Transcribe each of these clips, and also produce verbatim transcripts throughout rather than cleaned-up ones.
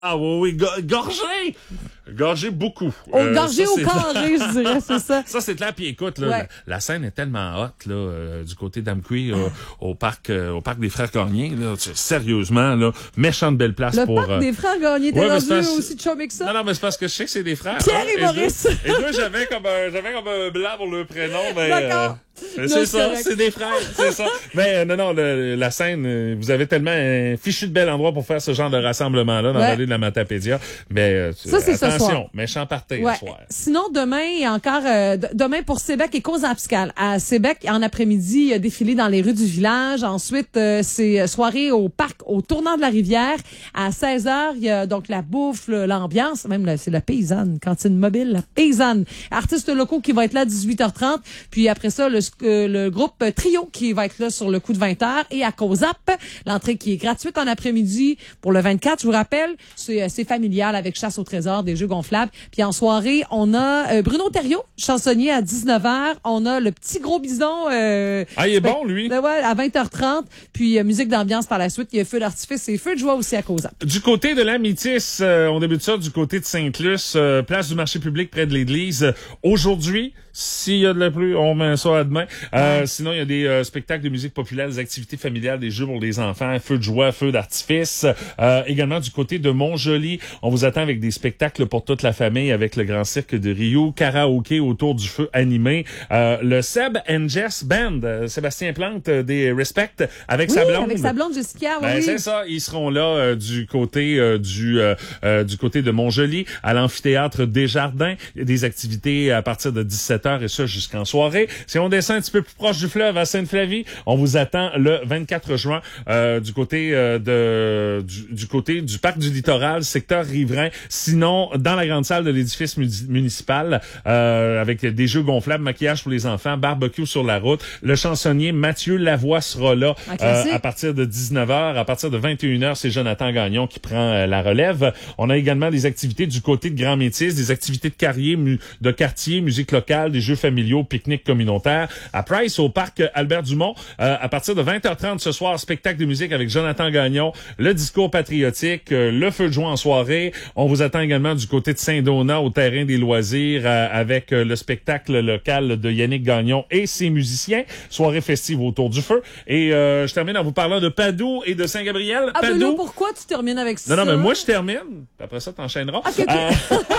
Ah oui, oui, go- gorgé! Gorgé beaucoup. Au Euh, gorgé ça, au c'est- carré, je dirais, c'est ça. Ça, c'est clair. Puis écoute, là, Ouais. la, la scène est tellement hot là, euh, du côté d'Amqui, euh, au parc euh, au parc des Frères Gagné. Là, c'est- sérieusement, là, méchante belle place Le pour... parc euh, des frères Gagné, t'es ouais, mais rendu c'est parce- aussi chumé que ça? Non, non, mais c'est parce que je sais que c'est des frères. Pierre hein, et Maurice. deux- Et deux, j'avais comme un, j'avais comme un blanc pour le prénom, mais... D'accord. euh, Non, c'est c'est ça, correct. c'est des frères, c'est ça. Mais euh, non, non, le- la scène, euh, vous avez tellement un fichu de bel endroit pour faire ce genre de rassemblement-là dans Ouais. l'allée de la Matapédia. Mais euh, Ça, c'est ce attention, soir. méchant party Ouais. ce soir. Sinon, demain, il y a encore, euh, d- demain pour Sébec et cause abscale. À Sébec, en après-midi, il y a défilé dans les rues du village. Ensuite, euh, c'est soirée au parc, au tournant de la rivière. À seize heures, il y a donc la bouffe, le- l'ambiance, même là, c'est la paysanne, cantine mobile, la paysanne. Artistes locaux qui vont être là à dix-huit heures trente. Puis après ça, le, sc- euh, le groupe Trio qui va être là sur le coup de vingt heures. Et à Causap, l'entrée qui est gratuite en après-midi pour le vingt-quatre, je vous rappelle, c'est, euh, c'est familial avec chasse au trésor, des jeux gonflables. Puis en soirée, on a euh, Bruno Thériault, chansonnier à dix-neuf heures. On a le petit gros bison. Euh, Ah, il est spec- bon, lui. Ben ouais, à vingt heures trente. Puis euh, musique d'ambiance par la suite. Il y a feu d'artifice et feu de joie aussi à Causap. Du côté de la Métis, euh, on débute ça du côté de Sainte-Luce, euh, place du marché public près de l'église. Euh, Aujourd'hui, s'il y a de la pluie, on met ça à demain. Euh, sinon, il y a des euh, spectacles de musique populaire, des activités familiales, des jeux pour les enfants, feu de joie, feu d'artifice. Euh, également du côté de Montjoly, on vous attend avec des spectacles pour toute la famille avec le Grand Cirque de Rio, karaoké autour du feu animé. Euh, le Seb and Jess Band, euh, Sébastien Plante euh, des Respect avec Oui, sa blonde. avec sa blonde Jessica. Oui, Ben, oui. c'est ça, ils seront là euh, du côté euh, du euh, euh, du côté de Montjoly à l'amphithéâtre Desjardins. Il y a des activités à partir de dix-sept heures et ça jusqu'en soirée. Si on descend un petit peu plus proche du fleuve à Sainte-Flavie, on vous attend le vingt-quatre juin euh, du côté euh, de du, du côté du parc du littoral, secteur riverain. Sinon, dans la grande salle de l'édifice muni- municipal euh, avec des jeux gonflables, maquillage pour les enfants, barbecue sur la route. Le chansonnier Mathieu Lavoie sera là Un euh, classique. à partir de dix-neuf heures. À partir de vingt et une heures, c'est Jonathan Gagnon qui prend euh, la relève. On a également des activités du côté de Grand Métis, des activités de carrier, mu- de quartier, musique locale, des jeux familiaux, pique-nique communautaire. À Price, au parc Albert Dumont, euh, à partir de vingt heures trente ce soir, spectacle de musique avec Jonathan Gagnon, le discours patriotique, euh, le feu de joie en soirée. On vous attend également du côté de Saint-Donat au terrain des loisirs euh, avec euh, le spectacle local de Yannick Gagnon et ses musiciens. Soirée festive autour du feu. Et euh, je termine en vous parlant de Padoue et de Saint-Gabriel. Ah, ben là, Padoue. pourquoi tu termines avec ça? Non, non, mais moi, je termine. Puis après ça, t'enchaîneras. Ok, ok. Euh,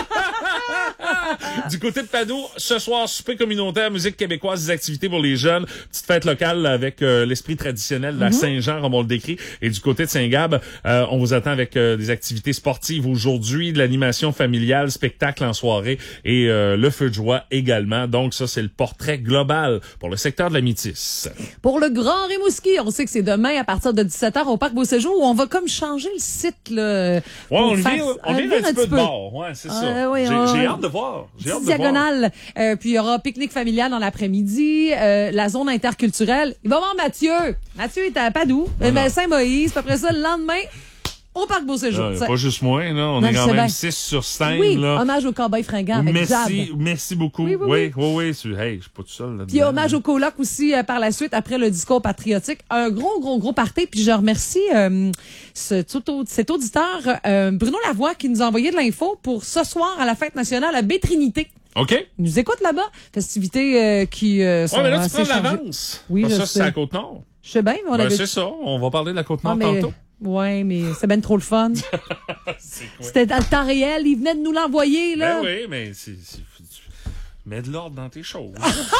Du côté de Padoue, ce soir, souper communautaire, musique québécoise, des activités pour les jeunes, petite fête locale avec euh, l'esprit traditionnel de la Saint-Jean, comme on le décrit. Et du côté de Saint-Gab, euh, on vous attend avec euh, des activités sportives aujourd'hui, de l'animation familiale, spectacle en soirée et euh, le feu de joie également. Donc ça, c'est le portrait global pour le secteur de la Métis. Pour le Grand Rimouski, on sait que c'est demain à partir de dix-sept heures au Parc Beau-Séjour où on va comme changer le site. Là, Ouais, pour on le faire- vire, on euh, vire un petit peu de bord. Ouais, c'est Ah, ça. ouais, J'ai on- j'ai hâte de voir. J'ai hâte Petite de voir. diagonale. Euh, puis il y aura pique-nique familial dans l'après-midi, euh, la zone interculturelle. Il va voir Mathieu. Mathieu est à Padoue, Ah, euh, non. ben, Saint-Moïse. Puis après ça, le lendemain, au Parc Beau-Séjour. Là, Ça- pas juste moi, là. On Non, est je quand sais même bien. six sur scène, oui, là. hommage au cowboy fringant avec Merci, Jab. merci beaucoup. Oui, Oui, oui, oui, oui. c'est- Hey, je suis pas tout seul là-dedans. Puis hommage au coloc aussi euh, par la suite après le discours patriotique. Un gros, gros, gros party. Puis je remercie euh, ce, cet auditeur, euh, Bruno Lavoie, qui nous a envoyé de l'info pour ce soir à la fête nationale à Bétrinité. OK. Il nous écoute là-bas. Festivités euh, qui euh, sont Ouais, mais là, tu assez prends de chargées. l'avance. Oui, Parce je que ça, sais. c'est à Côte-Nord. Je sais bien, mais on Ben, avait... c'est ça. On va parler de la Ah, Côte-Nord mais... tantôt. Ouais, mais c'est ben trop le fun. C'est quoi? C'était dans le temps réel. Il venait de nous l'envoyer, là. Ben oui, mais c'est... c'est- tu- Mets de l'ordre dans tes choses.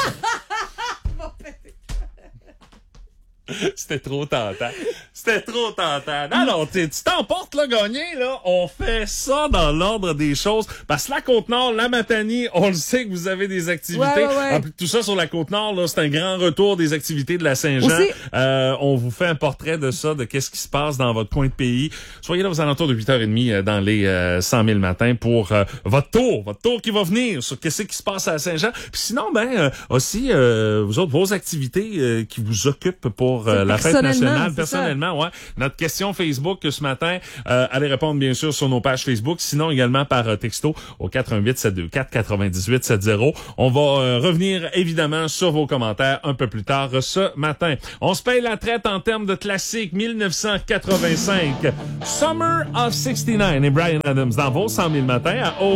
C'était trop tentant. C'était trop tentant. Non, non, tu tu t'emportes, là, gagné, là. On fait ça dans l'ordre des choses. Parce que la Côte-Nord, la Matanie, on le sait que vous avez des activités. Ouais, ouais, ouais. En plus, tout ça sur la Côte-Nord, là, c'est un grand retour des activités de la Saint-Jean. Aussi- Euh, on vous fait un portrait de ça, de qu'est-ce qui se passe dans votre coin de pays. Soyez là aux alentours de huit heures trente euh, dans les euh, cent mille matins pour euh, votre tour, votre tour qui va venir sur qu'est-ce qui se passe à Saint-Jean. Puis sinon, ben euh, aussi, euh, vous autres, vos activités euh, qui vous occupent pour euh, la fête Personnellement, nationale, c'est personnellement, temps, ouais. Notre question Facebook ce matin, euh, allez répondre bien sûr sur nos pages Facebook, sinon également par euh, texto au quatre un huit sept deux quatre neuf huit sept zéro. On va euh, revenir évidemment sur vos commentaires un peu plus tard euh, ce matin. On se paye la traite en termes de classique dix-neuf cent quatre-vingt-cinq. Summer of soixante-dix-neuf et Bryan Adams dans vos cent mille matins à